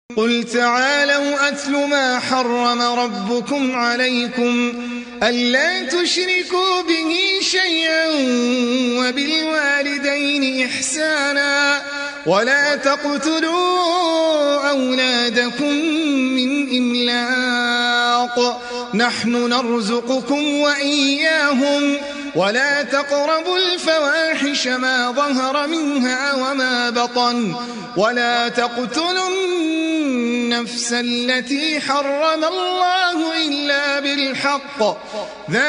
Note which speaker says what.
Speaker 1: قل تعالوا أتل ما حرم ربكم عليكم ألا تشركوا به شيئا وبالوالدين إحسانا ولا تقتلوا أولادكم من إملاق نحن نرزقكم وإياهم ولا تقربوا الفواحش ما ظهر منها وما بطن ولا تقتلوا النفس التي حرم الله إلا بالحق